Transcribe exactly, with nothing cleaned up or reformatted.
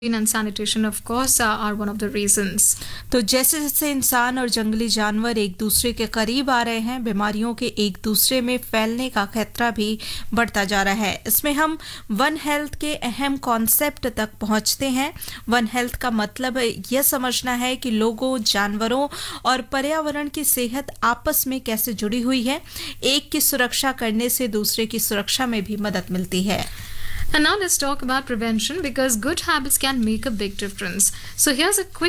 and sanitation of course uh, are one of the reasons. तो जैसे जैसे इंसान और जंगली जानवर एक दूसरे के करीब आ रहे हैं, बीमारियों के एक दूसरे में फैलने का खतरा भी बढ़ता जा रहा है। इसमें हम वन हेल्थ के अहम कॉन्सेप्ट तक पहुंचते हैं। वन हेल्थ का मतलब यह समझना है कि लोगों, जानवरों और पर्यावरण की सेहत आपस में कैसे जुड़ी हुई है। एक की सुरक्षा करने से दूसरे की सुरक्षा में भी मदद मिलती है। And now let's talk about prevention because good habits can make a big difference. So here's a quick